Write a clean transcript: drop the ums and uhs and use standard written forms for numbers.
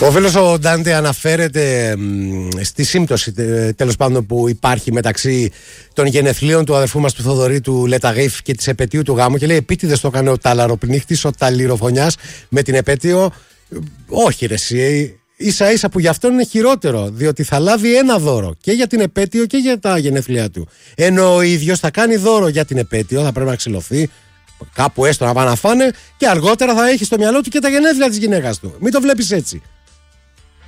Ο φίλος ο Ντάντε αναφέρεται στη σύμπτωση τέλος πάντων που υπάρχει μεταξύ των γενεθλίων του αδερφού μας του Θοδωρή του Λεταγήφ και της επετείου του γάμου και λέει επίτηδες το έκανε ο ταλαροπνίχτης, ο ταλιροφωνιάς με την επέτειο. Όχι ρε εσύ, ίσα ίσα που γι' αυτό είναι χειρότερο, διότι θα λάβει ένα δώρο και για την επέτειο και για τα γενέθλιά του, ενώ ο ίδιος θα κάνει δώρο για την επέτειο, θα πρέπει να ξυλωθεί κάπου έστω να πάνε να φάνε και αργότερα θα έχει στο μυαλό του και τα γενέθλια της γυναίκας του. Μην το βλέπεις έτσι.